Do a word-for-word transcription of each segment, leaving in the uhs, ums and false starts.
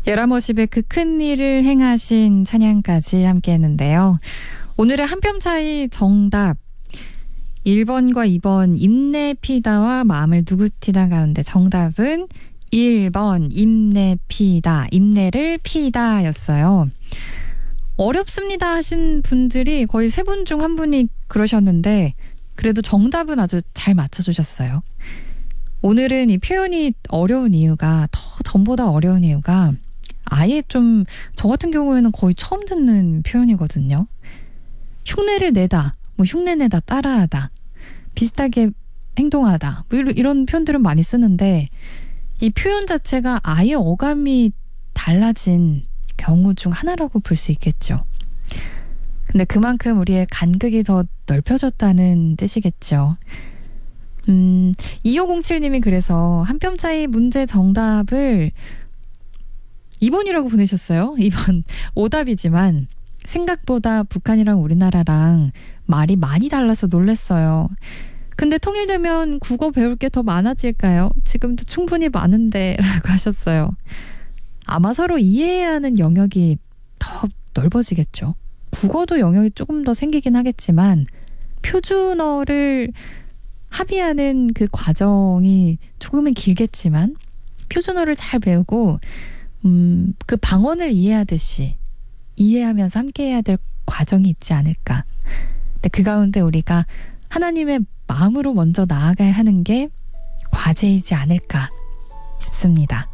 열아머십의 그 큰 일을 행하신 찬양까지 함께 했는데요. 오늘의 한 뼘 차이 정답 일 번과 이 번 임내피다와 마음을 누구티다 가운데 정답은 일 번 임내피다, 임내를 피다 였어요. 어렵습니다 하신 분들이 거의 세 분 중 한 분이 그러셨는데 그래도 정답은 아주 잘 맞춰주셨어요. 오늘은 이 표현이 어려운 이유가 더 전보다 어려운 이유가 아예 좀 저 같은 경우에는 거의 처음 듣는 표현이거든요. 흉내를 내다, 뭐 흉내내다, 따라하다, 비슷하게 행동하다 뭐 이런 표현들은 많이 쓰는데 이 표현 자체가 아예 어감이 달라진 경우 중 하나라고 볼 수 있겠죠. 근데 그만큼 우리의 간극이 더 넓혀졌다는 뜻이겠죠. 음, 이오공칠 님이 그래서 한 뼘 차이 문제 정답을 이 번이라고 보내셨어요. 이 번 오답이지만 생각보다 북한이랑 우리나라랑 말이 많이 달라서 놀랐어요. 근데 통일되면 국어 배울 게 더 많아질까요? 지금도 충분히 많은데 라고 하셨어요. 아마 서로 이해해야 하는 영역이 더 넓어지겠죠. 국어도 영역이 조금 더 생기긴 하겠지만 표준어를 합의하는 그 과정이 조금은 길겠지만 표준어를 잘 배우고 음, 그 방언을 이해하듯이 이해하면서 함께해야 될 과정이 있지 않을까. 근데 그 가운데 우리가 하나님의 마음으로 먼저 나아가야 하는 게 과제이지 않을까 싶습니다.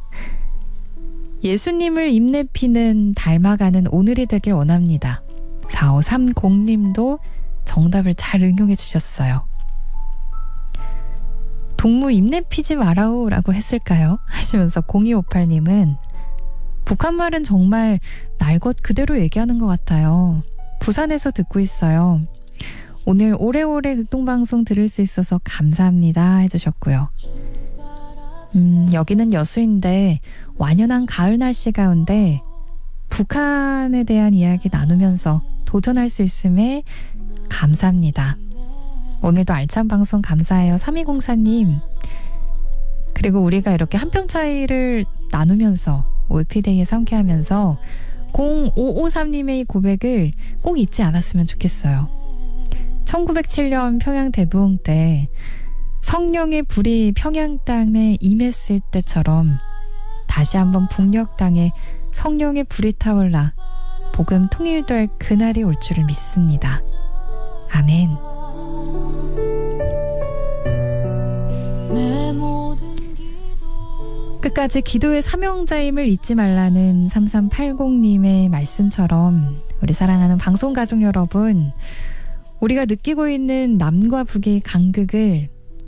예수님을 입내피는 닮아가는 오늘이 되길 원합니다. 사오삼공 님도 정답을 잘 응용해 주셨어요. 동무 입내피지 마라오 라고 했을까요? 하시면서 공이오팔 님은 북한말은 정말 날 것 그대로 얘기하는 것 같아요. 부산에서 듣고 있어요. 오늘 오래오래 극동방송 들을 수 있어서 감사합니다 해주셨고요. 음, 여기는 여수인데 완연한 가을 날씨 가운데 북한에 대한 이야기 나누면서 도전할 수 있음에 감사합니다. 오늘도 알찬 방송 감사해요. 삼이공사 님. 그리고 우리가 이렇게 한 뼘 차이를 나누면서 올피데이에 함께하면서 공오오삼 님의 고백을 꼭 잊지 않았으면 좋겠어요. 천구백칠 년 평양 대부흥 때 성령의 불이 평양 땅에 임했을 때처럼 다시 한번 북녘 땅에 성령의 불이 타올라 복음 통일될 그날이 올 줄을 믿습니다. 아멘. 끝까지 기도의 사명자임을 잊지 말라는 삼삼팔공 님의 말씀처럼 우리 사랑하는 방송가족 여러분, 우리가 느끼고 있는 남과 북의 간극을